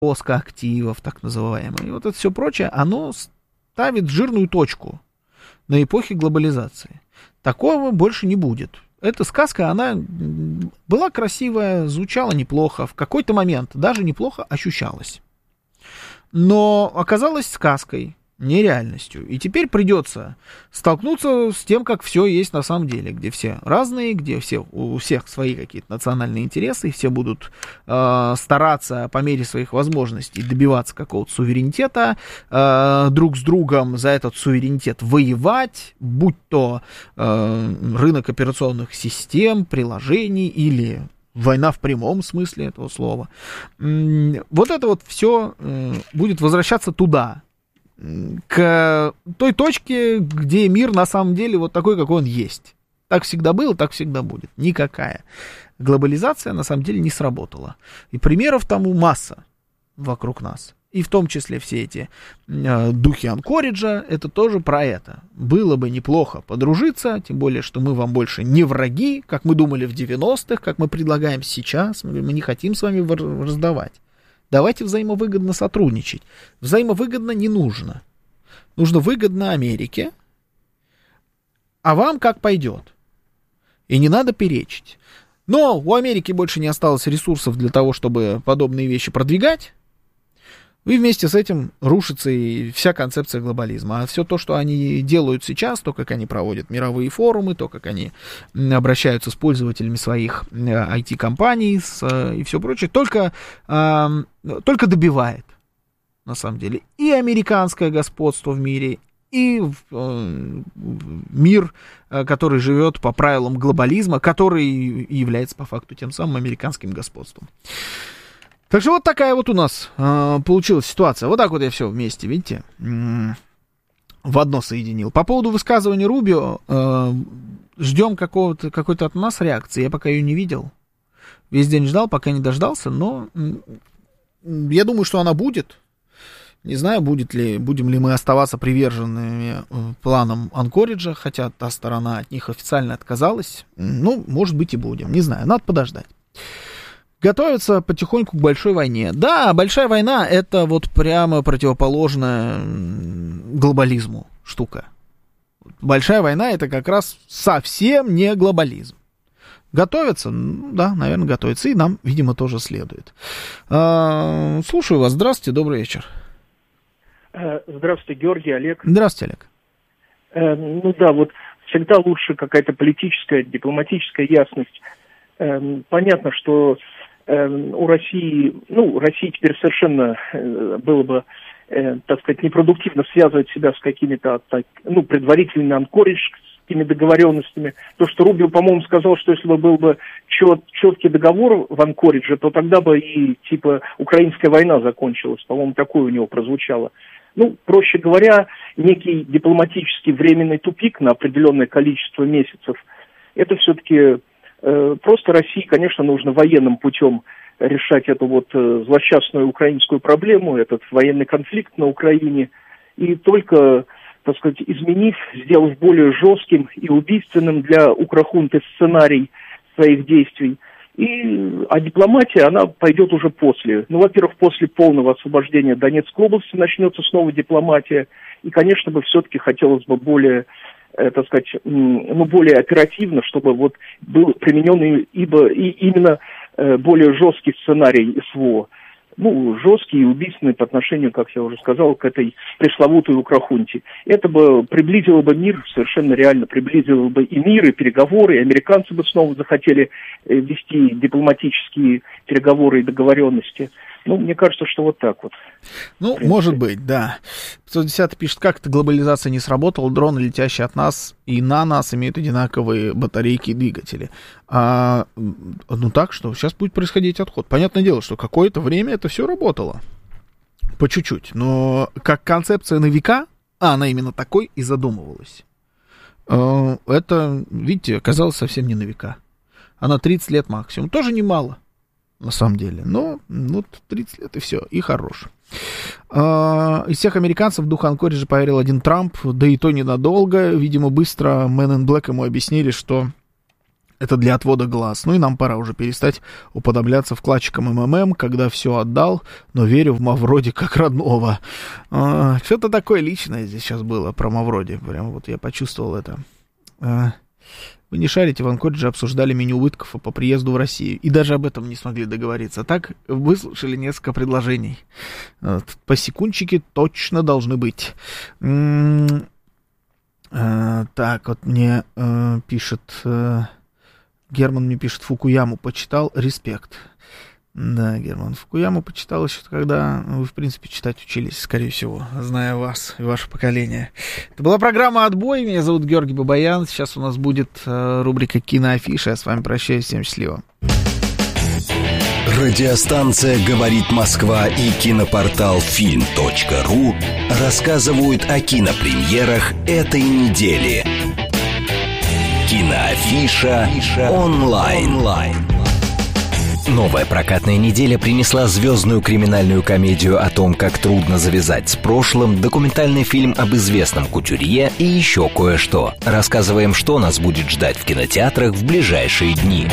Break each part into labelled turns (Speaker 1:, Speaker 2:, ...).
Speaker 1: переброска активов, так называемая, и вот это все прочее, оно ставит жирную точку на эпохе глобализации. Такого больше не будет. Эта сказка, она была красивая, звучала неплохо, в какой-то момент даже неплохо ощущалась. Но оказалась сказкой, не реальностью. И теперь придется столкнуться с тем, как все есть на самом деле, где все разные, где у всех свои какие-то национальные интересы, и все будут стараться по мере своих возможностей добиваться какого-то суверенитета, друг с другом за этот суверенитет воевать, будь то рынок операционных систем, приложений или война в прямом смысле этого слова. Вот это вот все будет возвращаться туда, к той точке, где мир на самом деле вот такой, какой он есть. Так всегда было, так всегда будет. Никакая глобализация на самом деле не сработала. И примеров тому масса вокруг нас. И в том числе все эти духи Анкориджа, это тоже про это. Было бы неплохо подружиться, тем более, что мы вам больше не враги, как мы думали в 90-х, как мы предлагаем сейчас. Мы не хотим с вами раздавать. Давайте взаимовыгодно сотрудничать. Взаимовыгодно не нужно. Нужно выгодно Америке, а вам как пойдет. И не надо перечить. Но у Америки больше не осталось ресурсов для того, чтобы подобные вещи продвигать. И вместе с этим рушится и вся концепция глобализма. А все то, что они делают сейчас, то, как они проводят мировые форумы, то, как они обращаются с пользователями своих IT-компаний и все прочее, только добивает, на самом деле, и американское господство в мире, и мир, который живет по правилам глобализма, который является по факту тем самым американским господством. Так что вот такая вот у нас получилась ситуация. Вот так вот я все вместе, видите, в одно соединил. По поводу высказывания Рубио, ждем какой-то от нас реакции. Я пока ее не видел. Весь день ждал, пока не дождался, но я думаю, что она будет. Не знаю, будем ли мы оставаться приверженными планам Анкориджа, хотя та сторона от них официально отказалась. Ну, может быть, и будем. Не знаю, надо подождать. Готовятся потихоньку к большой войне. Да, большая война — это вот прямо противоположная глобализму штука. Большая война — это как раз совсем не глобализм. Готовятся? Да, наверное, готовятся. И нам, видимо, тоже следует. Слушаю вас. Здравствуйте, добрый вечер.
Speaker 2: Здравствуйте, Георгий, Олег.
Speaker 1: Здравствуйте, Олег.
Speaker 2: Ну да, вот всегда лучше какая-то политическая, дипломатическая ясность. Понятно, что у России, России теперь совершенно было бы, так сказать, непродуктивно связывать себя с какими-то, предварительными анкориджскими договоренностями. То, что Рубио, по-моему, сказал, что если бы был бы четкий договор в Анкоридже, то тогда бы и, украинская война закончилась. По-моему, такое у него прозвучало. Проще говоря, некий дипломатический временный тупик на определенное количество месяцев. Это все-таки просто России, конечно, нужно военным путем решать эту вот злосчастную украинскую проблему, этот военный конфликт на Украине, и только, так сказать, изменив, сделав более жестким и убийственным для Укрхунты сценарий своих действий. А дипломатия, она пойдет уже после. Во-первых, после полного освобождения Донецкой области начнется снова дипломатия. И, конечно, все-таки хотелось бы более, так сказать, более оперативно, чтобы вот был применен именно более жесткий сценарий СВО. Жесткий и убийственный по отношению, как я уже сказал, к этой пресловутой Укрхунте. Это бы приблизило бы мир, совершенно реально приблизило бы и мир, и переговоры, и американцы бы снова захотели вести дипломатические переговоры и договоренности. Мне кажется, что вот так вот.
Speaker 1: Может быть, да. 510 пишет, как эта глобализация не сработала, дроны, летящие от нас и на нас, имеют одинаковые батарейки и двигатели. Так что сейчас будет происходить отход. Понятное дело, что какое-то время это все работало. По чуть-чуть. Но как концепция на века, она именно такой и задумывалась. Это, видите, оказалось совсем не на века. Она 30 лет максимум. Тоже немало. На самом деле. Но 30 лет и все, и хорош. Из всех американцев в дух Анкориджа поверил один Трамп, да и то ненадолго. Видимо, быстро Men in Black ему объяснили, что Это для отвода глаз. Ну и нам пора уже перестать уподобляться вкладчикам МММ, когда все отдал, но верю в Мавроди как родного. Что-то такое личное здесь сейчас было про Мавроди. Прям вот я почувствовал это. Вы не шарите, в Анкоридже обсуждали меню убытков по приезду в Россию. И даже об этом не смогли договориться. Так, выслушали несколько предложений. По секундчике точно должны быть. Так, вот мне пишет... Герман мне пишет, Фукуяму почитал, респект. Да, Герман, Фукуяму почитал еще, когда вы, в принципе, читать учились, скорее всего, зная вас и ваше поколение. Это была программа «Отбой». Меня зовут Георгий Бабаян. Сейчас у нас будет рубрика «Киноафиша». Я с вами прощаюсь. Всем счастливо.
Speaker 3: Радиостанция «Говорит Москва» и кинопортал film.ru рассказывают о кинопремьерах этой недели. Киноафиша онлайн. Новая прокатная неделя принесла звездную криминальную комедию о том, как трудно завязать с прошлым, документальный фильм об известном кутюрье и еще кое-что. Рассказываем, что нас будет ждать в кинотеатрах в ближайшие дни.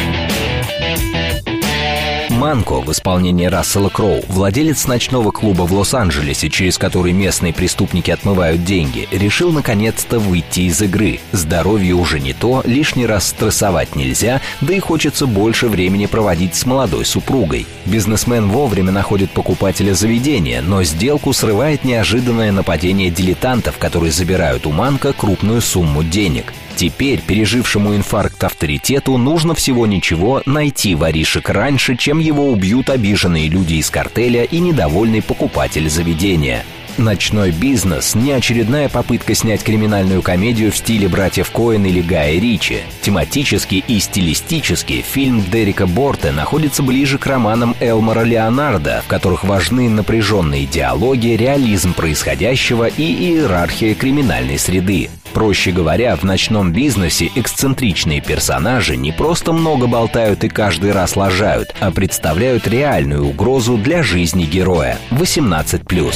Speaker 3: Манко в исполнении Рассела Кроу, владелец ночного клуба в Лос-Анджелесе, через который местные преступники отмывают деньги, решил наконец-то выйти из игры. Здоровье уже не то, лишний раз стрессовать нельзя, да и хочется больше времени проводить с молодой супругой. Бизнесмен вовремя находит покупателя заведения, но сделку срывает неожиданное нападение дилетантов, которые забирают у Манко крупную сумму денег. Теперь пережившему инфаркт авторитету нужно всего ничего найти воришек раньше, чем его убьют обиженные люди из картеля и недовольный покупатель заведения. «Ночной бизнес» — не очередная попытка снять криминальную комедию в стиле братьев Коэн или Гая Ричи. Тематически и стилистически фильм Дерека Борте находится ближе к романам Элмора Леонардо, в которых важны напряженные диалоги, реализм происходящего и иерархия криминальной среды. Проще говоря, в «Ночном бизнесе» эксцентричные персонажи не просто много болтают и каждый раз лажают, а представляют реальную угрозу для жизни героя. 18+.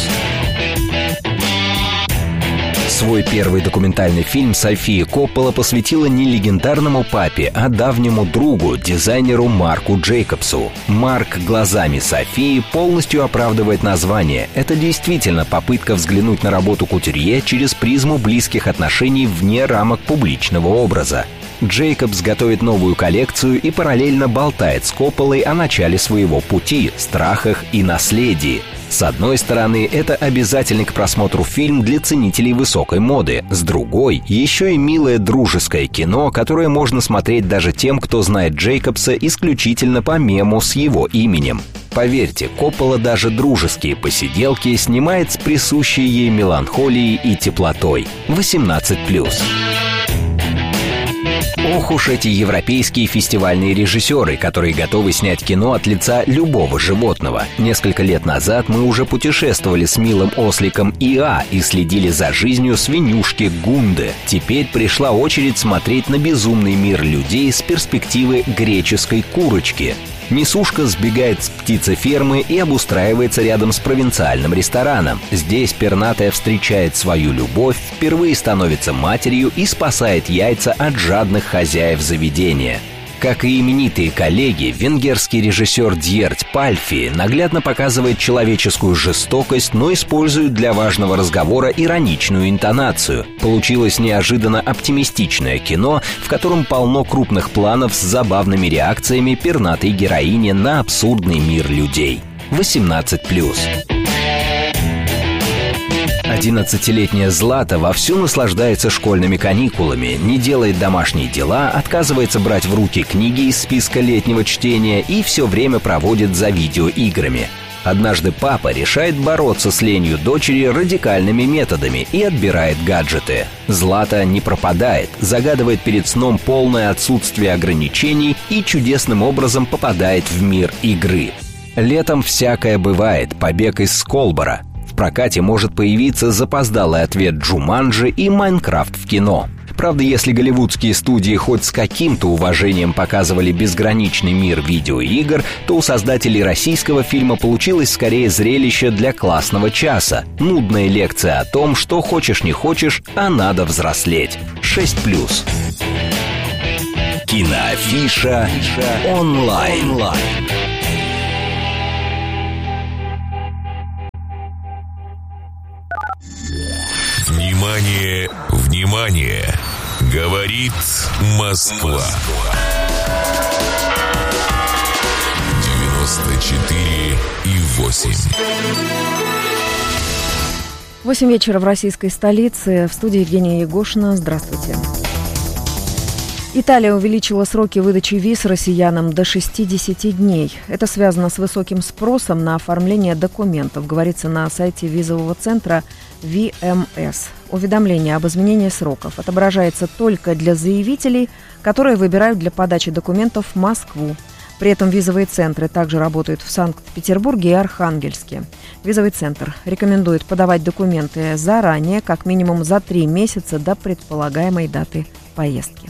Speaker 3: Свой первый документальный фильм София Коппола посвятила не легендарному папе, а давнему другу, дизайнеру Марку Джейкобсу. Марк глазами Софии полностью оправдывает название. Это действительно попытка взглянуть на работу кутюрье через призму близких отношений вне рамок публичного образа. Джейкобс готовит новую коллекцию и параллельно болтает с Копполой о начале своего пути, страхах и наследии. С одной стороны, это обязательный к просмотру фильм для ценителей высокой моды. С другой, еще и милое дружеское кино, которое можно смотреть даже тем, кто знает Джейкобса исключительно по мему с его именем. Поверьте, Коппола даже дружеские посиделки снимает с присущей ей меланхолией и теплотой. 18+. Ох уж эти европейские фестивальные режиссеры, которые готовы снять кино от лица любого животного. Несколько лет назад мы уже путешествовали с милым осликом Иа и следили за жизнью свинюшки Гунды. Теперь пришла очередь смотреть на безумный мир людей с перспективы греческой курочки. Несушка сбегает с птицефермы и обустраивается рядом с провинциальным рестораном. Здесь пернатая встречает свою любовь, впервые становится матерью и спасает яйца от жадных хозяев заведения. Как и именитые коллеги, венгерский режиссер Дьерть Пальфи наглядно показывает человеческую жестокость, но использует для важного разговора ироничную интонацию. Получилось неожиданно оптимистичное кино, в котором полно крупных планов с забавными реакциями пернатой героини на абсурдный мир людей. 18+. 11-летняя Злата вовсю наслаждается школьными каникулами, не делает домашние дела, отказывается брать в руки книги из списка летнего чтения и все время проводит за видеоиграми. Однажды папа решает бороться с ленью дочери радикальными методами и отбирает гаджеты. Злата не пропадает, загадывает перед сном полное отсутствие ограничений и чудесным образом попадает в мир игры. Летом всякое бывает, побег из Сколбора. В прокате может появиться запоздалый ответ Джуманджи и Майнкрафт в кино. Правда, если голливудские студии хоть с каким-то уважением показывали безграничный мир видеоигр, то у создателей российского фильма получилось скорее зрелище для классного часа. Нудная лекция о том, что хочешь не хочешь, а надо взрослеть. 6+. Киноафиша онлайн.
Speaker 4: Внимание, внимание! Говорит Москва. 94,8.
Speaker 5: 8 вечера в российской столице. В студии Евгения Егошина. Здравствуйте. Италия увеличила сроки выдачи виз россиянам до 60 дней. Это связано с высоким спросом на оформление документов, говорится на сайте визового центра VMS. Уведомление об изменении сроков отображается только для заявителей, которые выбирают для подачи документов Москву. При этом визовые центры также работают в Санкт-Петербурге и Архангельске. Визовый центр рекомендует подавать документы заранее, как минимум за 3 месяца до предполагаемой даты поездки.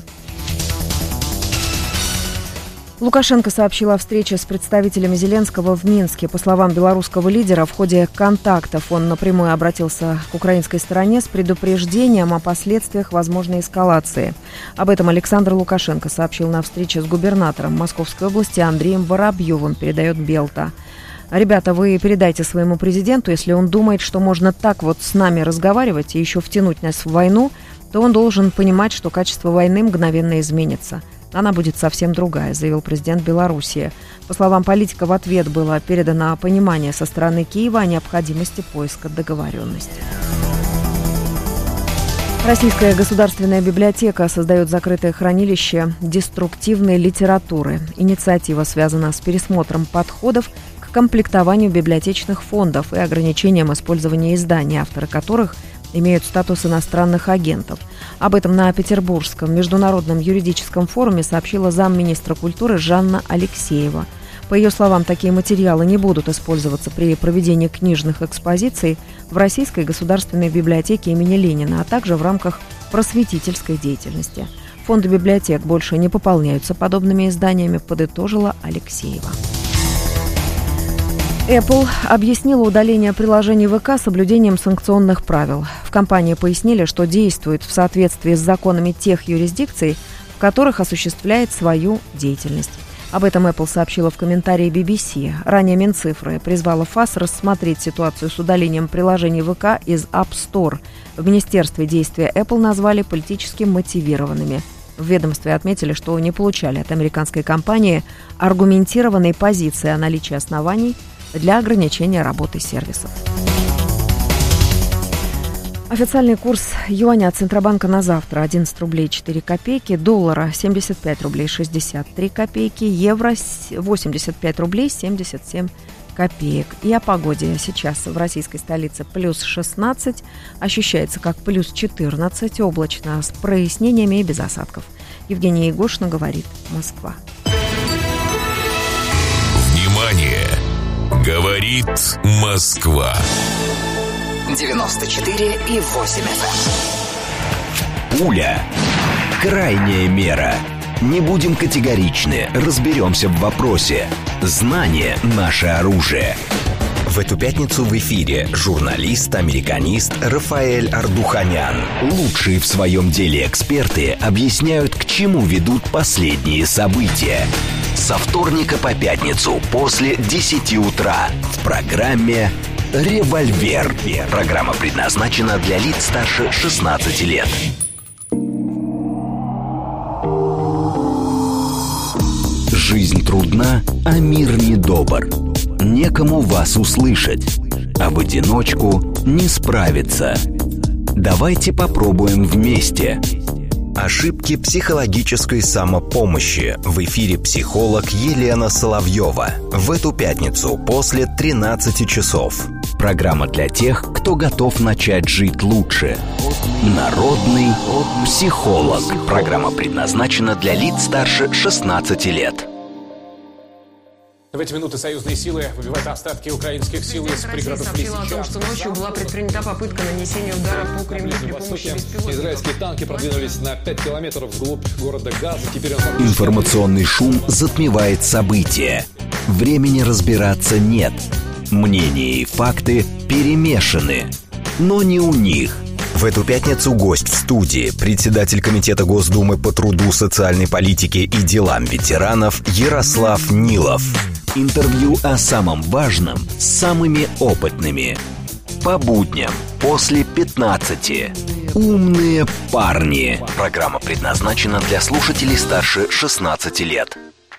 Speaker 5: Лукашенко сообщил о встрече с представителями Зеленского в Минске. По словам белорусского лидера, в ходе контактов он напрямую обратился к украинской стороне с предупреждением о последствиях возможной эскалации. Об этом Александр Лукашенко сообщил на встрече с губернатором Московской области Андреем Воробьевым, передает Белта. Ребята, вы передайте своему президенту, если он думает, что можно так вот с нами разговаривать и еще втянуть нас в войну, то он должен понимать, что качество войны мгновенно изменится. Она будет совсем другая, заявил президент Белоруссии. По словам политика, в ответ было передано понимание со стороны Киева о необходимости поиска договоренности. Российская государственная библиотека создает закрытое хранилище деструктивной литературы. Инициатива связана с пересмотром подходов к комплектованию библиотечных фондов и ограничением использования изданий, авторы которых имеют статус иностранных агентов. Об этом на Петербургском международном юридическом форуме сообщила замминистра культуры Жанна Алексеева. По ее словам, такие материалы не будут использоваться при проведении книжных экспозиций в Российской государственной библиотеке имени Ленина, а также в рамках просветительской деятельности. Фонды библиотек больше не пополняются подобными изданиями, подытожила Алексеева. Apple объяснила удаление приложений ВК соблюдением санкционных правил. В компании пояснили, что действует в соответствии с законами тех юрисдикций, в которых осуществляет свою деятельность. Об этом Apple сообщила в комментарии BBC. Ранее Минцифры призвала ФАС рассмотреть ситуацию с удалением приложений ВК из App Store. В министерстве действия Apple назвали политически мотивированными. В ведомстве отметили, что не получали от американской компании аргументированной позиции о наличии оснований для ограничения работы сервисов. Официальный курс юаня от Центробанка на завтра 11 рублей 4 копейки, доллара 75 рублей 63 копейки, евро 85 рублей 77 копеек. И о погоде. Сейчас в российской столице плюс 16, ощущается как плюс 14, облачно, с прояснениями и без осадков. Евгения Егошина, говорит Москва.
Speaker 4: Внимание! Говорит Москва.
Speaker 3: 94,8 FM. Пуля. Крайняя мера. Не будем категоричны, разберемся в вопросе. Знание – наше оружие. В эту пятницу в эфире журналист-американист Рафаэль Ардуханян. Лучшие в своем деле эксперты объясняют, к чему ведут последние события. Со вторника по пятницу после 10 утра в программе «Револьвер». Программа предназначена для лиц старше 16 лет. Жизнь трудна, а мир недобр. Некому вас услышать, а в одиночку не справиться. Давайте попробуем вместе. Ошибки психологической самопомощи. В эфире психолог Елена Соловьева. В эту пятницу после 13 часов. Программа для тех, кто готов начать жить лучше. Народный психолог. Программа предназначена для лиц старше 16 лет.
Speaker 6: В эти минуты союзные силы выбивают остатки украинских сил из пригородов Лисичанска.
Speaker 7: о том, что ночью была предпринята попытка нанесения удара по Кремлю при помощи беспилотников.
Speaker 6: Израильские танки продвинулись на 5 километров вглубь города Газа. Теперь
Speaker 3: Информационный шум затмевает события. Времени разбираться нет. Мнения и факты перемешаны. Но не у них. В эту пятницу гость в студии, председатель Комитета Госдумы по труду, социальной политике и делам ветеранов Ярослав Нилов. Интервью о самом важном с самыми опытными. По будням после 15. «Умные парни». Программа предназначена для слушателей старше 16 лет.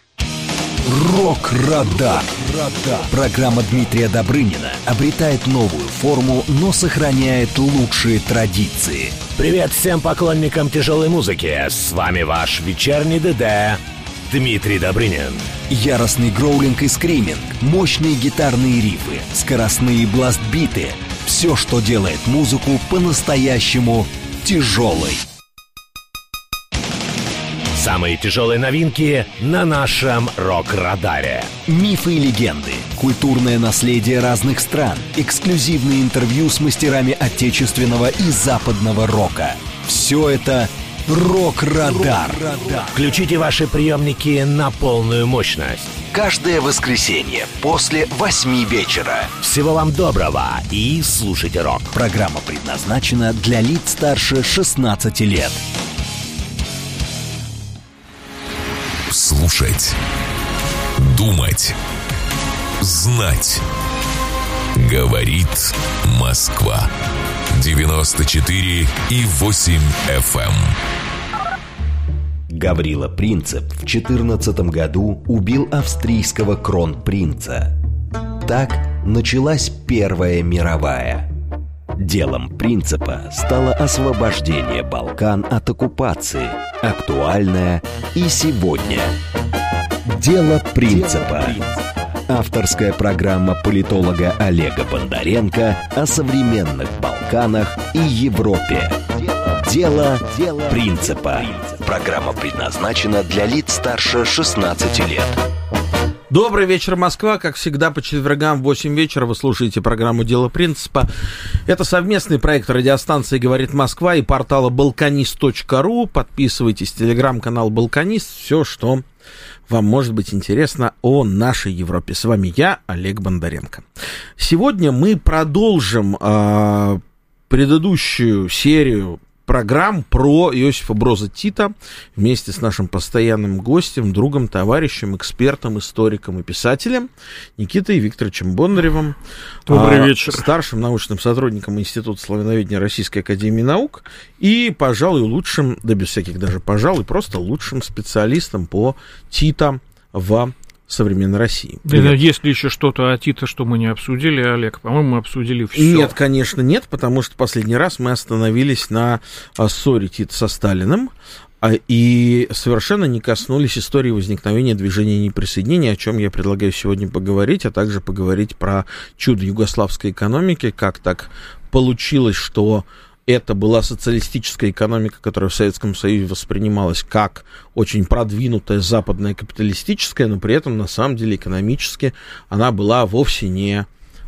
Speaker 3: Рок-радар. Программа Дмитрия Добрынина обретает новую форму, но сохраняет лучшие традиции.
Speaker 8: Привет всем поклонникам тяжелой музыки. С вами ваш вечерний ДД Дмитрий Добрынин.
Speaker 3: Яростный гроулинг и скриминг, мощные гитарные рифы, скоростные бластбиты. Все, что делает музыку по-настоящему тяжелой.
Speaker 8: Самые тяжелые новинки на нашем рок-радаре.
Speaker 3: Мифы и легенды, культурное наследие разных стран, эксклюзивные интервью с мастерами отечественного и западного рока. Все это «Рок-радар».
Speaker 8: Включите ваши приемники на полную мощность.
Speaker 3: Каждое воскресенье после 8 вечера.
Speaker 8: Всего вам доброго и слушайте рок.
Speaker 3: Программа предназначена для лиц старше 16 лет.
Speaker 4: Слушать, думать, знать. Говорит Москва. 94,8 FM.
Speaker 3: Гаврила Принцип в 14 году убил австрийского кронпринца. Так началась Первая мировая. Делом Принципа стало освобождение Балкан от оккупации, актуальное и сегодня. Дело Принципа. Авторская программа политолога Олега Бондаренко о современных Балканах и Европе. Дело Принципа. Программа предназначена для лиц старше 16 лет.
Speaker 1: Добрый вечер, Москва. Как всегда, по четвергам в 8 вечера вы слушаете программу «Дело принципа». Это совместный проект радиостанции «Говорит Москва» и портала balkanist.ru. Подписывайтесь, телеграм-канал «Балканист». Все, что вам может быть интересно о нашей Европе. С вами я, Олег Бондаренко. Сегодня мы продолжим предыдущую серию программ про Иосифа Броза Тита вместе с нашим постоянным гостем, другом, товарищем, экспертом, историком и писателем Никитой Викторовичем Бондаревым.
Speaker 9: Добрый вечер.
Speaker 1: Старшим научным сотрудником Института славяноведения Российской академии наук и, пожалуй, лучшим, да без всяких даже пожалуй, просто лучшим специалистом по Тита в современной России.
Speaker 9: Есть ли еще что-то о Тито, что мы не обсудили, Олег? По-моему, мы обсудили все.
Speaker 1: Нет, конечно, нет, потому что последний раз мы остановились на ссоре Тита со Сталиным и совершенно не коснулись истории возникновения движения неприсоединения, о чем я предлагаю сегодня поговорить, а также поговорить про чудо югославской экономики, как так получилось, что это была социалистическая экономика, которая в Советском Союзе воспринималась как очень продвинутая западная капиталистическая, но при этом, на самом деле, экономически она была вовсе не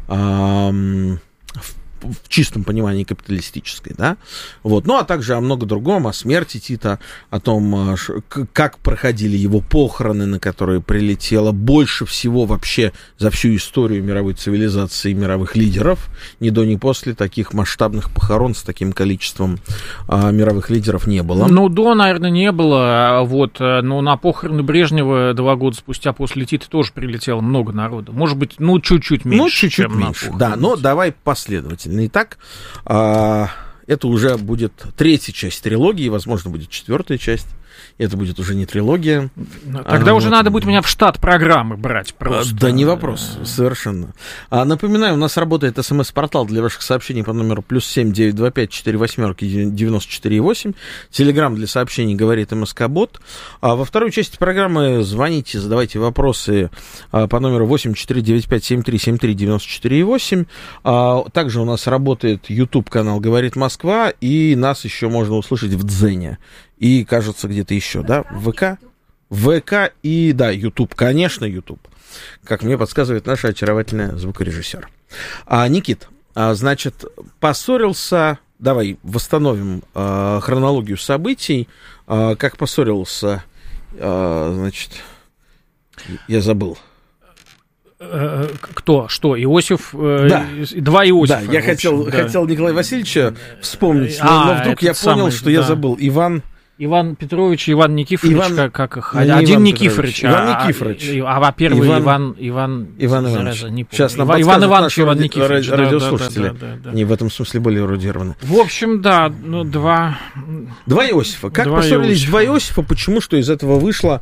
Speaker 1: в чистом понимании капиталистической, да, вот, ну, а также о много другом, о смерти Тита, о том, как проходили его похороны, на которые прилетело больше всего вообще за всю историю мировой цивилизации и мировых лидеров, ни до, ни после таких масштабных похорон с таким количеством мировых лидеров не было.
Speaker 9: Ну, до, наверное, не было, вот, но на похороны Брежнева 2 года спустя после Тита тоже прилетело много народу, может быть, ну, чуть-чуть меньше,
Speaker 1: чуть-чуть
Speaker 9: чем
Speaker 1: меньше,
Speaker 9: на
Speaker 1: да, но давай последовательно. Итак, это уже будет 3-я часть трилогии, возможно, будет 4-я часть. Это будет уже не трилогия.
Speaker 9: Тогда уже надо будет меня в штат программы брать просто.
Speaker 1: Да, не вопрос, совершенно. Напоминаю, у нас работает СМС-портал для ваших сообщений по номеру +7 925 48 94 8. Телеграм для сообщений «Говорит МСК-бот». Во второй части программы звоните, задавайте вопросы по номеру 8495 73 73 94 8. Также у нас работает YouTube-канал «Говорит Москва», и нас еще можно услышать в Дзене. И, кажется, где-то еще, да, в ВК и, да, YouTube, конечно, YouTube, как мне подсказывает наша очаровательная звукорежиссер. Никит, значит, поссорился, давай восстановим хронологию событий, как поссорился, значит, я забыл.
Speaker 9: Кто? Что? Иосиф?
Speaker 10: Да.
Speaker 9: Два Иосифа.
Speaker 10: Да, я хотел Николая Васильевича вспомнить, но вдруг я понял, что я забыл.
Speaker 9: Иван Петрович, Иван Никифорович, как их? Один Никифорович.
Speaker 10: Иван Никифорович.
Speaker 9: А первый Иван
Speaker 10: Иванович.
Speaker 9: Сейчас нам Иван Иванович, Иван Никифорович.
Speaker 10: Радиослушатели. Они в этом смысле были эрудированы.
Speaker 9: В общем, да, два
Speaker 10: Иосифа. Как поссорились два Иосифа, почему, что из этого вышло,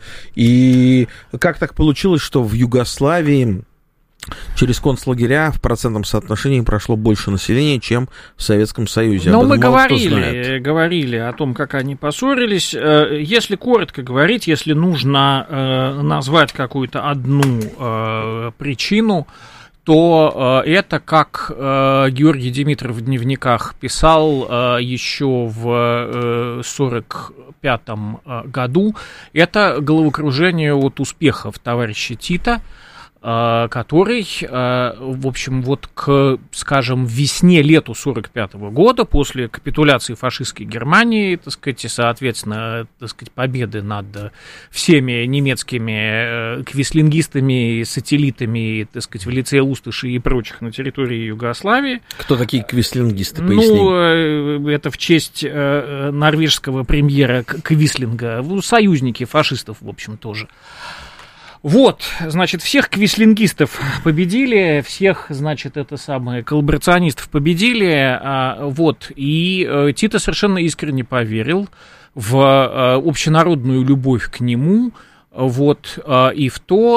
Speaker 10: и как так получилось, что в Югославии через концлагеря в процентном соотношении прошло больше населения, чем в Советском Союзе.
Speaker 9: Но мы говорили о том, как они поссорились. Если коротко говорить, если нужно назвать какую-то одну причину, то это, как Георгий Димитров в дневниках писал еще в 1945 году, это головокружение от успехов товарища Тита, который, в общем, вот к, скажем, весне-лету 1945 года, после капитуляции фашистской Германии, так сказать, и, соответственно, так сказать, победы над всеми немецкими квислингистами, сателлитами, так сказать, в лице Усташи и прочих на территории Югославии.
Speaker 10: Кто такие квислингисты, поясни?
Speaker 9: Ну, это в честь норвежского премьера Квислинга, союзники фашистов, в общем, тоже. Вот, значит, всех квислингистов победили, всех, значит, коллаборационистов победили, вот, и Тито совершенно искренне поверил в общенародную любовь к нему, вот, и в то,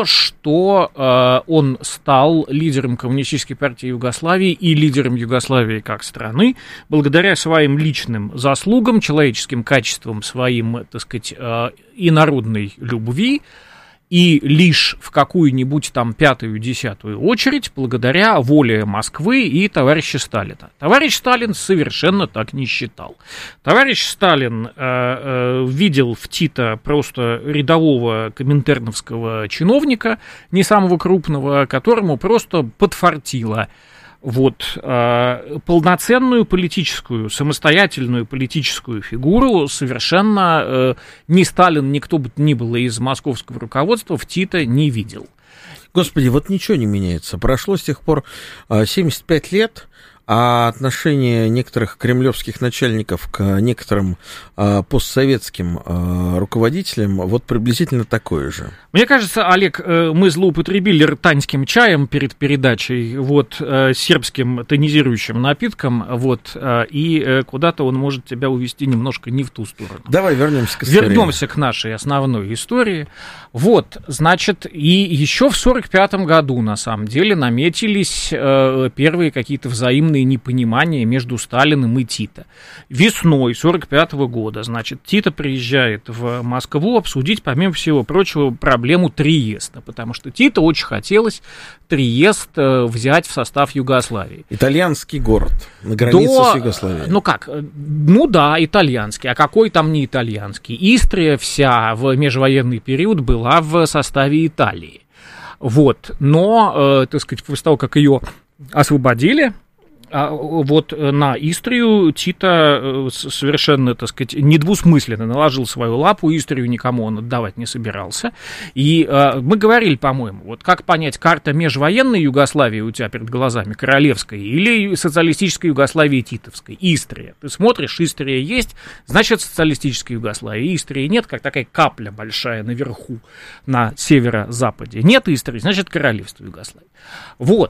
Speaker 9: что он стал лидером Коммунистической партии Югославии и лидером Югославии как страны, благодаря своим личным заслугам, человеческим качествам, своим, так сказать, инородной любви, и лишь в какую-нибудь там 5-10 очередь благодаря воле Москвы и товарища Сталина. Товарищ Сталин совершенно так не считал. Товарищ Сталин видел в Тито просто рядового коминтерновского чиновника, не самого крупного, которому просто подфартило. Вот, полноценную политическую, самостоятельную политическую фигуру совершенно ни Сталин, ни кто бы ни было из московского руководства в Тито не видел.
Speaker 10: Господи, вот ничего не меняется. Прошло с тех пор 75 лет, а отношение некоторых кремлевских начальников к некоторым постсоветским руководителям вот приблизительно такое же.
Speaker 9: Мне кажется, Олег, мы злоупотребили ртаньским чаем перед передачей, вот, сербским тонизирующим напитком, вот, и куда-то он может тебя увести немножко не в ту сторону.
Speaker 10: Давай вернемся к истории.
Speaker 9: Вернемся к нашей основной истории. Вот, значит, и еще в 1945 году, на самом деле, наметились первые какие-то взаимные непонимания между Сталиным и Тито. Весной 1945 года, значит, Тито приезжает в Москву обсудить, помимо всего прочего, проблему Триеста, потому что Тито очень хотелось Триест взять в состав Югославии.
Speaker 10: Итальянский город на границе с Югославией.
Speaker 9: Ну как? Ну да, итальянский. А какой там не итальянский? Истрия вся в межвоенный период была в составе Италии. Вот. Но, так сказать, после того, как ее освободили, вот на Истрию Тито совершенно, так сказать, недвусмысленно наложил свою лапу, Истрию никому он отдавать не собирался. И мы говорили, по-моему, вот как понять, карта межвоенной Югославии у тебя перед глазами, королевской, или социалистической Югославии титовской? Истрия. Ты смотришь, Истрия есть, значит, социалистическая Югославия. Истрии нет, как такая капля большая наверху, на северо-западе. Нет Истрии, значит, королевство Югославии. Вот,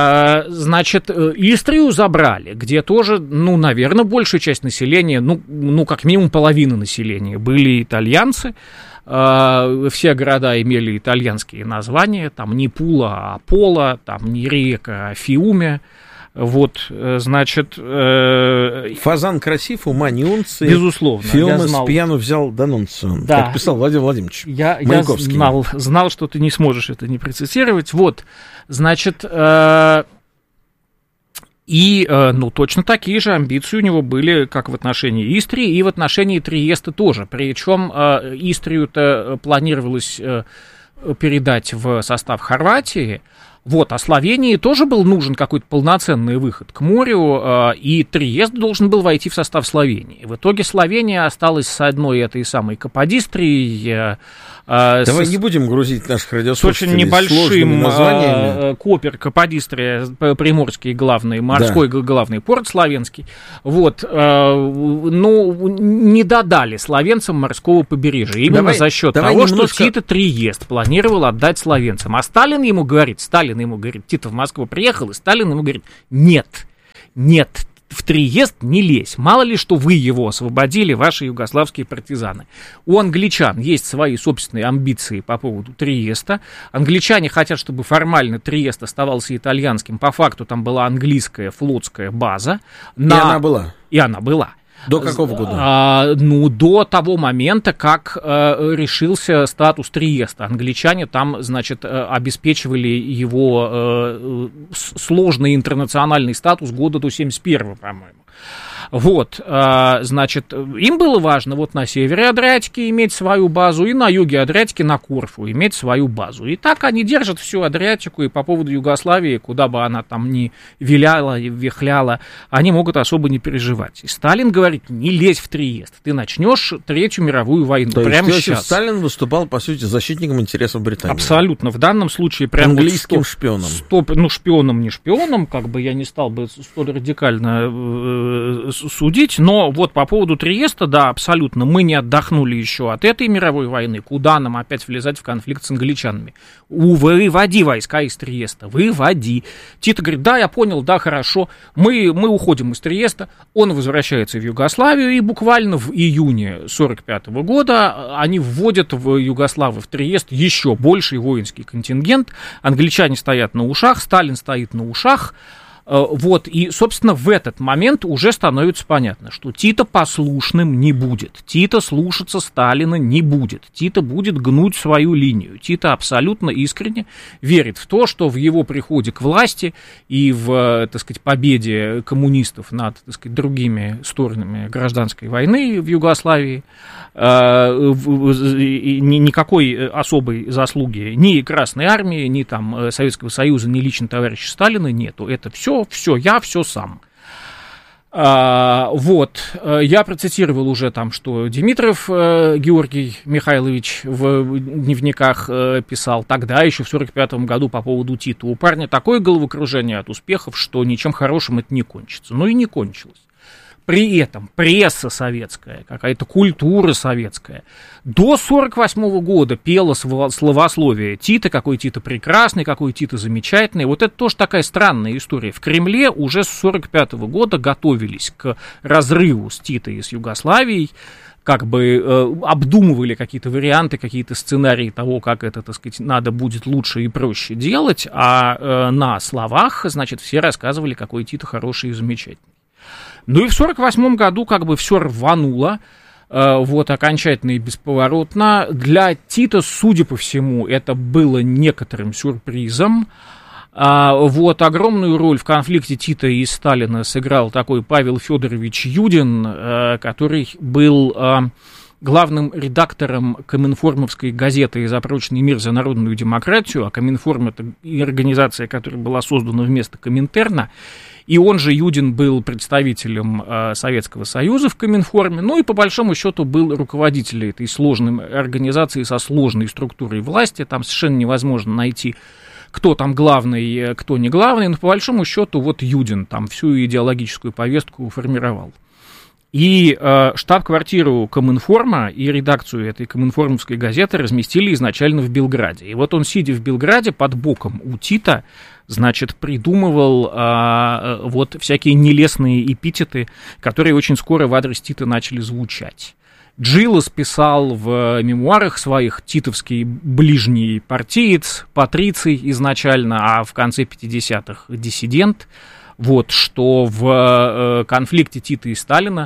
Speaker 9: значит, Истрию забрали, где тоже, ну, наверное, большая часть населения, ну, как минимум половина населения были итальянцы. Все города имели итальянские названия, там не Пула, а Пола, там не Река, а Фиуме. Вот, значит...
Speaker 10: Фазан красив, ума не унции.
Speaker 9: Безусловно.
Speaker 10: Фиомес пьяну взял донунцию,
Speaker 9: да.
Speaker 10: Как писал Владимир Владимирович
Speaker 9: Маяковский. Я знал, что ты не сможешь это не процитировать. Вот, значит... ну, точно такие же амбиции у него были, как в отношении Истрии, и в отношении Триеста тоже. Причем Истрию-то планировалось передать в состав Хорватии, Вот, а Словении тоже был нужен какой-то полноценный выход к морю, и Триест должен был войти в состав Словении. В итоге Словения осталась с одной этой самой Каподистрией.
Speaker 10: Давай не будем грузить наших радиослушателей
Speaker 9: с очень небольшим Копер, Каподистрия, Приморский главный, морской главный порт славянский. Вот, не додали словенцам морского побережья. Именно за счет того, что Тито Триест планировал отдать словенцам. А Сталин ему говорит, Тито в Москву приехал, и Сталин ему говорит, нет, в Триест не лезь, мало ли, что вы его освободили, ваши югославские партизаны. У англичан есть свои собственные амбиции по поводу Триеста. Англичане хотят, чтобы формально Триест оставался итальянским, по факту там была английская флотская база. И она была.
Speaker 10: До какого года?
Speaker 9: До того момента, как решился статус Триеста. Англичане там, значит, обеспечивали его сложный интернациональный статус года до 71-го, по-моему. Вот, значит, им было важно вот на севере Адриатики иметь свою базу и на юге Адриатики, на Корфу, иметь свою базу. И так они держат всю Адриатику, и по поводу Югославии, куда бы она там ни виляла и вихляла, они могут особо не переживать. И Сталин говорит, не лезь в Триест, ты начнешь Третью мировую войну.
Speaker 10: То
Speaker 9: прямо
Speaker 10: есть
Speaker 9: сейчас.
Speaker 10: Сталин выступал, по сути, защитником интересов Британии.
Speaker 9: Абсолютно, в данном случае прям
Speaker 10: английским шпионом.
Speaker 9: Шпионом, не шпионом, как бы я не стал бы столь радикально судить, но вот по поводу Триеста, да, абсолютно, мы не отдохнули еще от этой мировой войны, куда нам опять влезать в конфликт с англичанами? Выводи войска из Триеста, выводи. Тито говорит, да, я понял, да, хорошо, мы уходим из Триеста, он возвращается в Югославию, и буквально в июне 1945 года они вводят в Югославию, в Триест, еще больший воинский контингент, англичане стоят на ушах, Сталин стоит на ушах. Вот, и, собственно, в этот момент уже становится понятно, что Тито послушным не будет, Тито слушаться Сталина не будет, Тито будет гнуть свою линию. Тито абсолютно искренне верит в то, что в его приходе к власти и в, так сказать, победе коммунистов над, так сказать, другими сторонами гражданской войны в Югославии никакой особой заслуги ни Красной Армии, ни там Советского Союза, ни лично товарища Сталина нету. Это все я все сам. Вот, я процитировал уже там, что Димитров Георгий Михайлович в дневниках писал тогда, еще в 1945 году по поводу Тита. У парня такое головокружение от успехов, что ничем хорошим это не кончится. Ну и не кончилось. При этом пресса советская, какая-то культура советская до 1948 года пела словословие Тита, какой Тита прекрасный, какой Тита замечательный. Вот это тоже такая странная история. В Кремле уже с 1945 года готовились к разрыву с Тита и с Югославией, как бы обдумывали какие-то варианты, какие-то сценарии того, как это, так сказать, надо будет лучше и проще делать, а на словах, значит, все рассказывали, какой Тита хороший и замечательный. Ну и в 1948 году как бы все рвануло, вот, окончательно и бесповоротно. Для Тита, судя по всему, это было некоторым сюрпризом. Вот, огромную роль в конфликте Тита и Сталина сыграл такой Павел Федорович Юдин, который был главным редактором Коминформовской газеты «За прочный мир, за народную демократию», а Коминформ — это организация, которая была создана вместо Коминтерна, и он же, Юдин, был представителем Советского Союза в Коминформе, ну и по большому счету был руководителем этой сложной организации со сложной структурой власти, там совершенно невозможно найти, кто там главный, кто не главный, но по большому счету вот Юдин там всю идеологическую повестку формировал. И штаб-квартиру Коминформа и редакцию этой коминформовской газеты разместили изначально в Белграде. И вот он, сидя в Белграде под боком у Тита, значит, придумывал вот всякие нелестные эпитеты, которые очень скоро в адрес Тита начали звучать. Джилос писал в мемуарах своих титовский ближний партиец, патриций изначально, а в конце 50-х диссидент. Вот, что в конфликте Тита и Сталина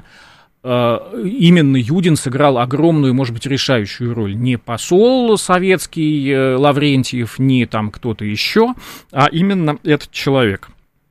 Speaker 9: именно Юдин сыграл огромную, может быть, решающую роль. Не посол советский Лаврентьев, не там кто-то еще, а именно этот человек.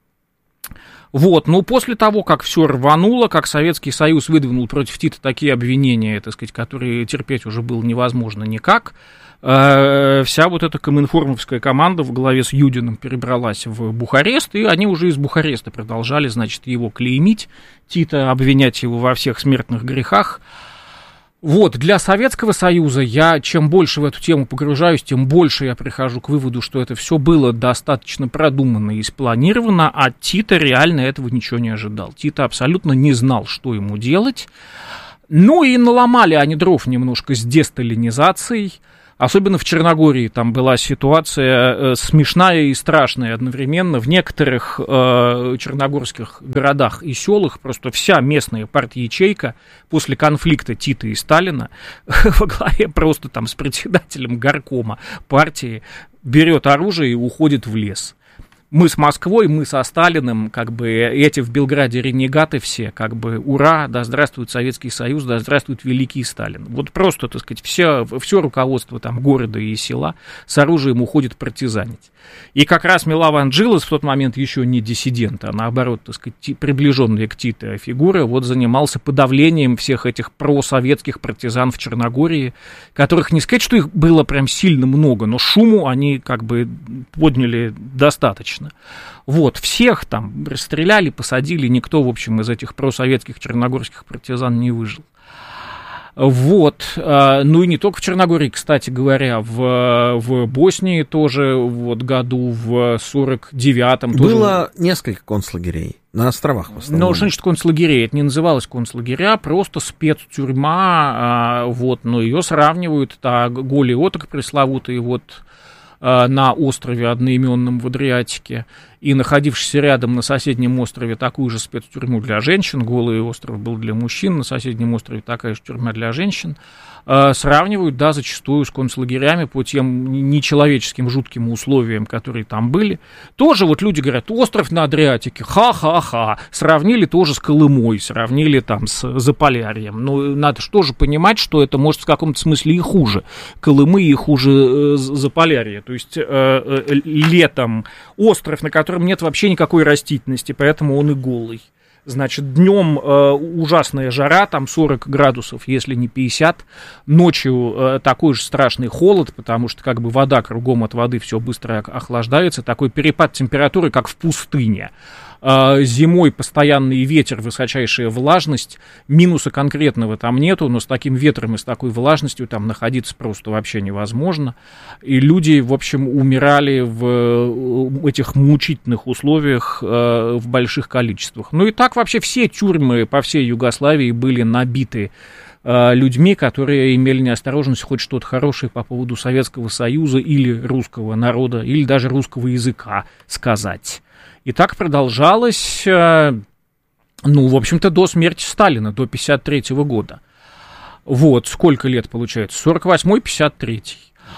Speaker 9: Вот, но после того, как все рвануло, как Советский Союз выдвинул против Тита такие обвинения, так сказать, которые терпеть уже было невозможно никак, вся вот эта коминформовская команда во главе с Юдиным перебралась в Бухарест, и они уже из Бухареста продолжали, значит, его клеймить, Тита, обвинять его во всех смертных грехах. Вот, для Советского Союза я чем больше в эту тему погружаюсь, тем больше я прихожу к выводу, что это все было достаточно продумано и спланировано, а Тита реально этого ничего не ожидал. Тита абсолютно не знал, что ему делать. Ну и наломали они дров немножко с десталинизацией. Особенно в Черногории там была ситуация смешная и страшная одновременно. В некоторых черногорских городах и селах просто вся местная партия-ячейка после конфликта Тита и Сталина во главе просто там с председателем горкома партии берет оружие и уходит в лес. Мы с Москвой, мы со Сталиным, как бы эти в Белграде ренегаты все, как бы ура, да здравствует Советский Союз, да здравствует великий Сталин. Вот просто, так сказать, все руководство там города и села с оружием уходит партизанить. И как раз Милаван Джилас в тот момент еще не диссидент, а наоборот, так сказать, приближенная к Тито фигура, вот занимался подавлением всех этих просоветских партизан в Черногории, которых не сказать, что их было прям сильно много, но шуму они как бы подняли достаточно. Вот, всех там расстреляли, посадили, никто, в общем, из этих просоветских черногорских партизан не выжил. Вот, ну и не только в Черногории, кстати говоря, в Боснии тоже вот году в 49-м тоже...
Speaker 10: Было несколько концлагерей на островах в основном.
Speaker 9: Ну, что значит концлагерей? Это не называлось концлагеря, просто спецтюрьма, вот, но ее сравнивают, Голый Оток пресловутый, вот, на острове одноименном в Адриатике, и находившийся рядом на соседнем острове такую же спецтюрьму для женщин, Голый остров был для мужчин, на соседнем острове такая же тюрьма для женщин, сравнивают, да, зачастую с концлагерями по тем нечеловеческим жутким условиям, которые там были. Тоже вот люди говорят, остров на Адриатике, ха-ха-ха, сравнили тоже с Колымой, сравнили там с Заполярьем. Ну, надо же тоже понимать, что это может в каком-то смысле и хуже Колымы, и хуже Заполярья. То есть летом остров, на котором нет вообще никакой растительности, поэтому он и голый. Значит, днем ужасная жара, там 40 градусов, если не 50. Ночью такой же страшный холод, потому что как бы вода, кругом от воды все быстро охлаждается. Такой перепад температуры, как в пустыне. Зимой постоянный ветер, высочайшая влажность. Минуса конкретного там нету, но с таким ветром и с такой влажностью там находиться просто вообще невозможно. И люди, в общем, умирали в этих мучительных условиях в больших количествах. Ну и так вообще все тюрьмы по всей Югославии были набиты людьми, которые имели неосторожность хоть что-то хорошее по поводу Советского Союза или русского народа, или даже русского языка сказать. И так продолжалось, ну, в общем-то, до смерти Сталина, до 1953 года. Вот, сколько лет получается? 48-й, 53-й.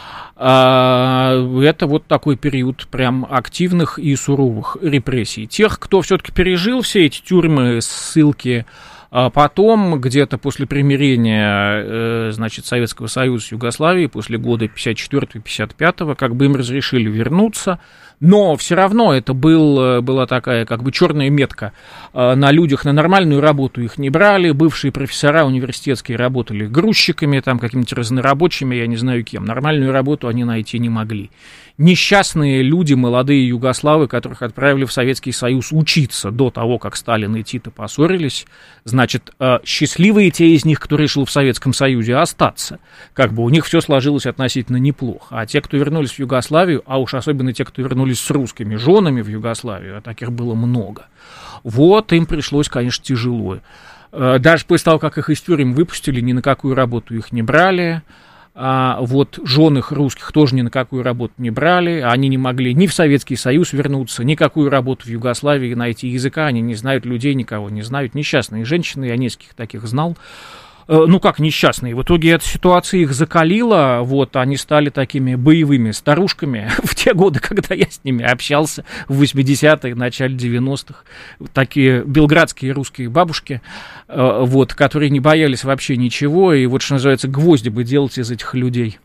Speaker 9: Это вот такой период прям активных и суровых репрессий. Тех, кто все-таки пережил все эти тюрьмы, ссылки, потом, где-то после примирения, значит, Советского Союза с Югославией, после года 54-55, как бы им разрешили вернуться, но все равно это была такая как бы черная метка на людях, на нормальную работу их не брали, бывшие профессора университетские работали грузчиками, там какими-то разнорабочими, я не знаю кем, нормальную работу они найти не могли. Несчастные люди, молодые югославы, которых отправили в Советский Союз учиться до того, как Сталин и Тито поссорились, значит, счастливые те из них, кто решил в Советском Союзе остаться, как бы у них все сложилось относительно неплохо, а те, кто вернулись в Югославию, а уж особенно те, кто вернулись с русскими женами в Югославию, а таких было много, вот им пришлось, конечно, тяжело. Даже после того, как их из тюрем выпустили, ни на какую работу их не брали. Вот жен их русских тоже ни на какую работу не брали, они не могли ни в Советский Союз вернуться, никакую работу в Югославии найти, языка они не знают, людей никого не знают, несчастные женщины, я нескольких таких знал. Ну, как несчастные, в итоге эта ситуация их закалила, вот, они стали такими боевыми старушками в те годы, когда я с ними общался, в 80-е, начале 90-х, такие белградские русские бабушки, вот, которые не боялись вообще ничего, и вот, что называется, гвозди бы делать из этих людей.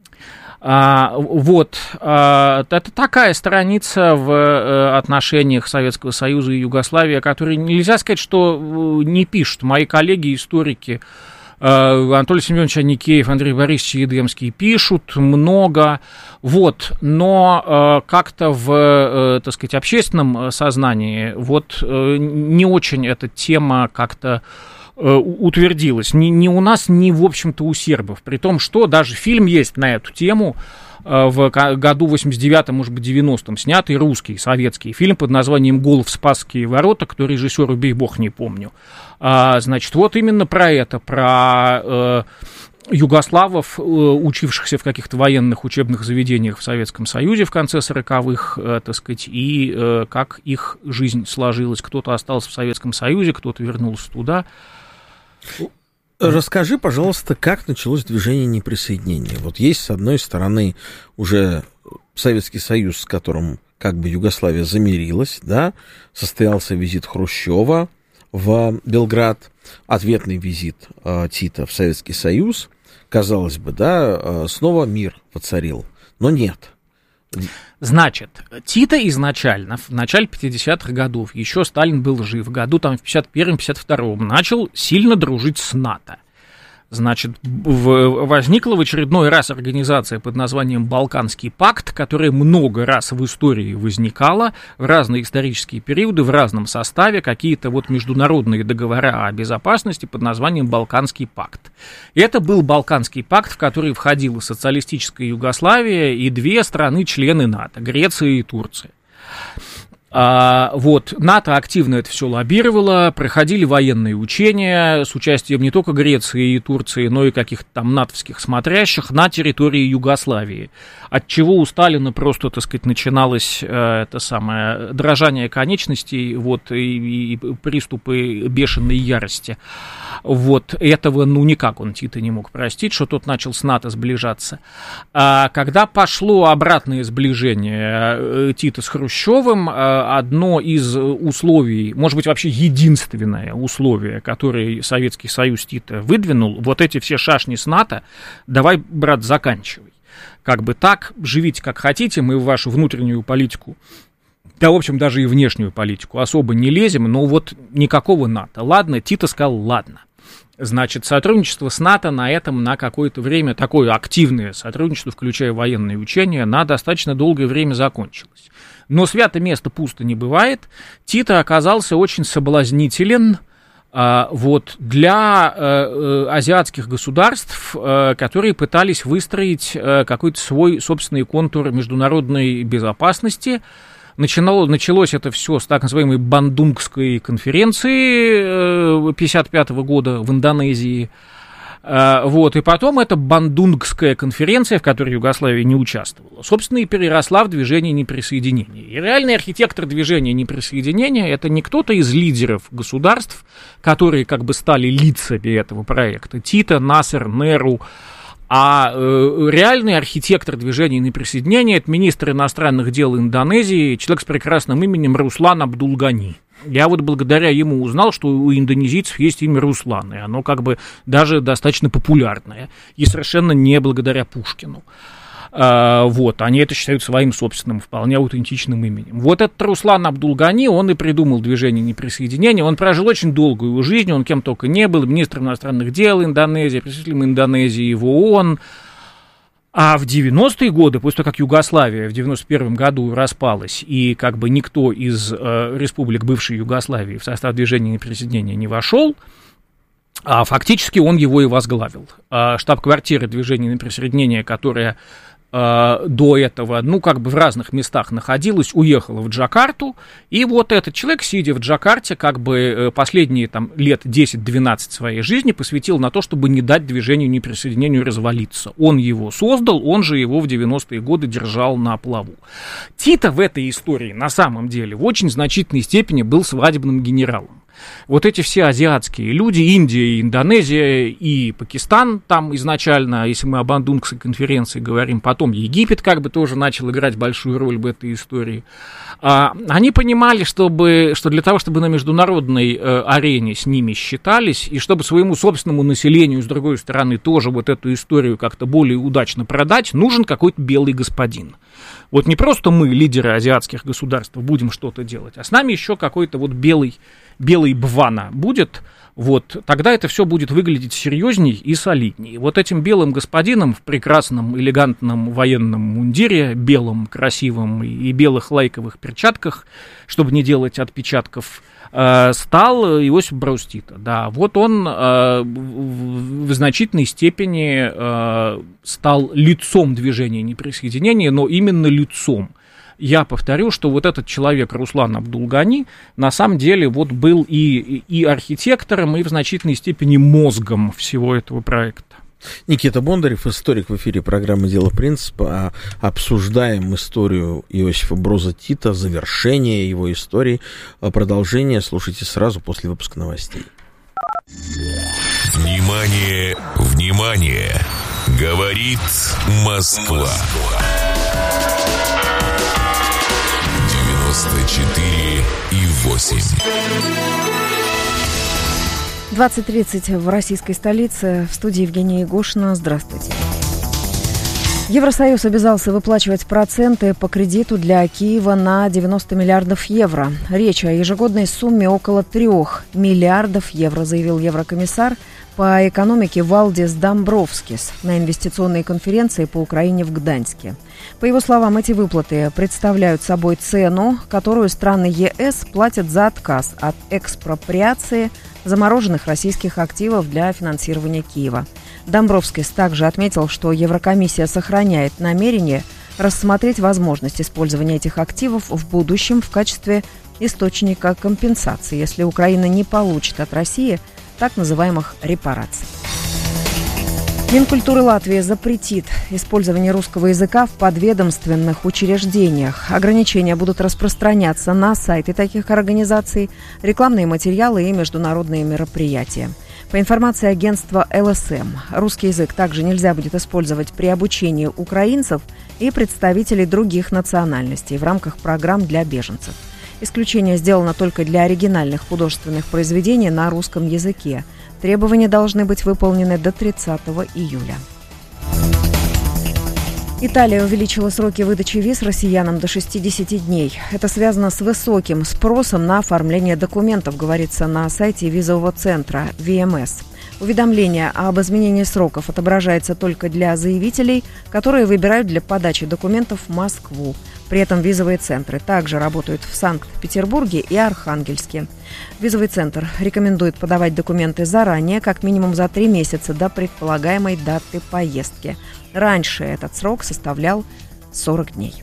Speaker 9: Вот, это такая страница в отношениях Советского Союза и Югославии, о которой нельзя сказать, что не пишут мои коллеги-историки, Анатолий Семенович Аникеев, Андрей Борисович Едемский пишут много, вот, но как-то в, так сказать, общественном сознании вот не очень эта тема как-то утвердилась. Ни у нас, ни, в общем-то, у сербов, при том, что даже фильм есть на эту тему, в году 89-м, может быть, 90-м, снятый русский, советский фильм под названием «Гол в Спасские ворота», который режиссер, убей бог, не помню. Значит, вот именно про это, про югославов, учившихся в каких-то военных учебных заведениях в Советском Союзе в конце 40-х, так сказать, и как их жизнь сложилась. Кто-то остался в Советском Союзе, кто-то вернулся туда.
Speaker 10: Расскажи, пожалуйста, как началось движение неприсоединения. Вот есть, с одной стороны, уже Советский Союз, с которым как бы Югославия замирилась, да, состоялся визит Хрущева в Белград, ответный визит Тита в Советский Союз, казалось бы, да, снова мир воцарил, но нет.
Speaker 9: Значит, Тита изначально, в начале 50-х годов, еще Сталин был жив, году там в 51-52 начал сильно дружить с НАТО. Значит, возникла в очередной раз организация под названием «Балканский пакт», которая много раз в истории возникала, в разные исторические периоды, в разном составе, какие-то вот международные договора о безопасности под названием «Балканский пакт». И это был Балканский пакт, в который входила социалистическая Югославия и две страны-члены НАТО, Греция и Турция. Вот, НАТО активно это все лоббировало, проходили военные учения с участием не только Греции и Турции, но и каких-то там натовских смотрящих на территории Югославии, от чего у Сталина просто, так сказать, начиналось это самое дрожание конечностей, вот, и приступы бешеной ярости. Вот, этого, ну, никак он Тита не мог простить, что тот начал с НАТО сближаться. А когда пошло обратное сближение Тита с Хрущевым, одно из условий, может быть, вообще единственное условие, которое Советский Союз Тита выдвинул, вот эти все шашни с НАТО, давай, брат, заканчивай. Как бы так, живите как хотите, мы в вашу внутреннюю политику, да, в общем, даже и внешнюю политику особо не лезем, но вот никакого НАТО. Ладно, Тита сказал, ладно. Значит, сотрудничество с НАТО на этом на какое-то время, такое активное сотрудничество, включая военные учения, на достаточно долгое время закончилось. Но свято место пусто не бывает. Тита оказался очень соблазнителен вот, для азиатских государств, которые пытались выстроить какой-то свой собственный контур международной безопасности. Началось это все с так называемой Бандунгской конференции 1955 года в Индонезии. Вот, и потом эта Бандунгская конференция, в которой Югославия не участвовала, собственно, и переросла в движение неприсоединения. И реальный архитектор движения неприсоединения — это не кто-то из лидеров государств, которые как бы стали лицами этого проекта, Тита, Насер, Неру, а реальный архитектор движения неприсоединения — это министр иностранных дел Индонезии, человек с прекрасным именем Руслан Абдулгани. Я вот благодаря ему узнал, что у индонезийцев есть имя Руслан, и оно как бы даже достаточно популярное, и совершенно не благодаря Пушкину. Вот, они это считают своим собственным, вполне аутентичным именем. Вот этот Руслан Абдулгани, он и придумал движение неприсоединения, он прожил очень долгую жизнь, он кем только не был, министром иностранных дел Индонезии, представителем Индонезии в ООН. А в 90-е годы, после того, как Югославия в 91-м году распалась, и как бы никто из республик бывшей Югославии в состав движения неприсоединения не вошел, фактически он его и возглавил. Штаб-квартира движения неприсоединения, которая до этого, ну, как бы в разных местах находилась, уехала в Джакарту, и вот этот человек, сидя в Джакарте, как бы последние там лет 10-12 своей жизни посвятил на то, чтобы не дать движению неприсоединению развалиться. Он его создал, он же его в 90-е годы держал на плаву. Тита в этой истории на самом деле в очень значительной степени был свадебным генералом. Вот эти все азиатские люди, Индия, Индонезия и Пакистан там изначально, если мы о Бандунгской конференции говорим, потом Египет как бы тоже начал играть большую роль в этой истории. Они понимали, что для того, чтобы на международной арене с ними считались, и чтобы своему собственному населению, с другой стороны, тоже вот эту историю как-то более удачно продать, нужен какой-то белый господин. Вот не просто мы, лидеры азиатских государств, будем что-то делать, а с нами еще какой-то вот белый Бвана будет, Вот, тогда это все будет выглядеть серьезней и солидней. Вот этим белым господином в прекрасном, элегантном военном мундире, белом, красивом и белых лайковых перчатках, чтобы не делать отпечатков, стал Иосиф Брос Тито. Да, вот он в значительной степени стал лицом движения неприсоединения, но именно лицом. Я повторю, что вот этот человек, Руслан Абдул-Гани, на самом деле вот был и архитектором, и в значительной степени мозгом всего этого проекта.
Speaker 10: Никита Бондарев, историк, в эфире программы «Дело принципа». Обсуждаем историю Иосифа Броза Тито, завершение его истории. Продолжение слушайте сразу после выпуска новостей.
Speaker 4: Внимание, внимание! Говорит Москва. 94,8.
Speaker 5: 20:30 в российской столице. В студии Евгения Егошина. Здравствуйте. Евросоюз обязался выплачивать проценты по кредиту для Киева на 90 миллиардов евро. Речь о ежегодной сумме около 3 миллиардов евро, заявил еврокомиссар по экономике Валдис Домбровскис на инвестиционной конференции по Украине в Гданьске. По его словам, эти выплаты представляют собой цену, которую страны ЕС платят за отказ от экспроприации замороженных российских активов для финансирования Киева. Домбровскис также отметил, что Еврокомиссия сохраняет намерение рассмотреть возможность использования этих активов в будущем в качестве источника компенсации, если Украина не получит от России так называемых репараций. Минкультуры Латвии запретит использование русского языка в подведомственных учреждениях. Ограничения будут распространяться на сайты таких организаций, рекламные материалы и международные мероприятия. По информации агентства ЛСМ, русский язык также нельзя будет использовать при обучении украинцев и представителей других национальностей в рамках программ для беженцев. Исключение сделано только для оригинальных художественных произведений на русском языке. Требования должны быть выполнены до 30 июля. Италия увеличила сроки выдачи виз россиянам до 60 дней. Это связано с высоким спросом на оформление документов, говорится на сайте визового центра VMS. Уведомление об изменении сроков отображается только для заявителей, которые выбирают для подачи документов Москву. При этом визовые центры также работают в Санкт-Петербурге и Архангельске. Визовый центр рекомендует подавать документы заранее, как минимум за 3 месяца до предполагаемой даты поездки. Раньше этот срок составлял 40 дней.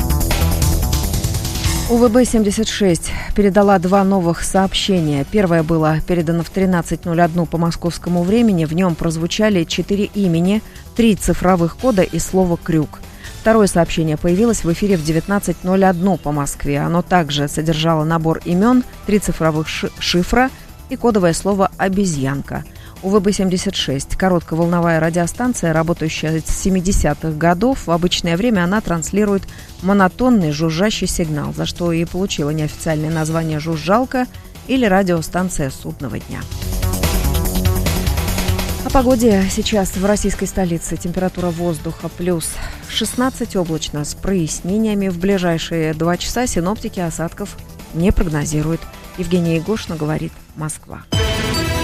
Speaker 5: УВБ-76 передала 2 новых сообщения. Первое было передано в 13:01 по московскому времени. В нем прозвучали 4 имени, 3 цифровых кода и слово «крюк». Второе сообщение появилось в эфире в 19:01 по Москве. Оно также содержало набор имен, 3 цифровых шифра и кодовое слово «обезьянка». УВБ-76 – коротковолновая радиостанция, работающая с 70-х годов. В обычное время она транслирует монотонный жужжащий сигнал, за что и получила неофициальное название «жужжалка» или радиостанция судного дня. О погоде сейчас в российской столице. Температура воздуха плюс 16, облачно с прояснениями. В ближайшие 2 часа синоптики осадков не прогнозируют. Евгения Егошина, говорит Москва.